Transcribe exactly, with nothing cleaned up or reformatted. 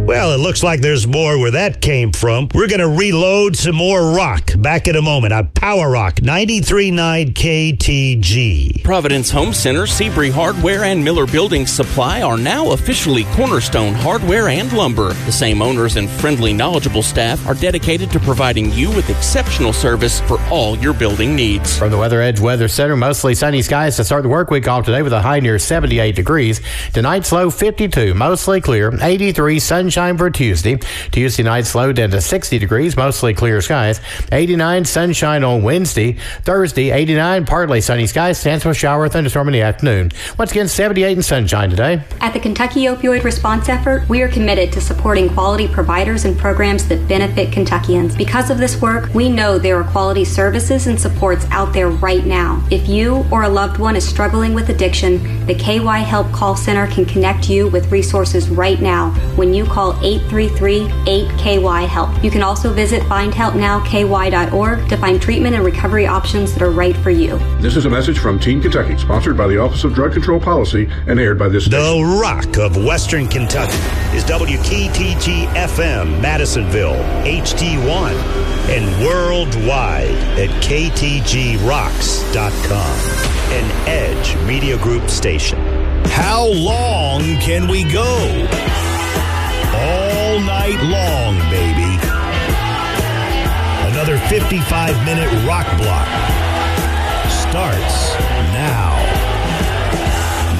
Well, it looks like there's more where that came from. We're going to reload some more rock. Back in a moment on Power Rock ninety-three point nine K T G. Providence Home Center, Seabury Hardware, and Miller Building Supply are now officially Cornerstone Hardware and Lumber. The same owners and friendly, knowledgeable staff are dedicated to providing you with exceptional service for all your building needs. From the Weather Edge Weather Center, mostly sunny skies to start the work week off today with a high near seventy-eight degrees. Tonight's low fifty-two, mostly clear, eighty-three sunshine for Tuesday. Tuesday night's low down to sixty degrees, mostly clear skies. eighty-nine sunshine on Wednesday. Thursday, eighty-nine partly sunny skies, chance of a shower or thunderstorm in the afternoon. Once again, seventy-eight and sunshine today. At the Kentucky Opioid Response Effort, we are committed to supporting quality providers and programs that benefit Kentuckians. Because of this work, we know there are quality services and supports out there right now. If you or a loved one is struggling with addiction, the K Y Help Call Center can connect you with resources right now when you call eight three three eight K Y help. You can also visit find help now K Y dot org to find treatment and recovery options that are right for you. This is a message from Team Kentucky, sponsored by the Office of Drug Control Policy and aired by this station. The Rock of Western Kentucky is W K T G F M, Madisonville, H D one, and worldwide at K T G rocks dot com, an Edge Media Group station. How long can we go? All night long, baby. Another fifty-five minute rock block starts now.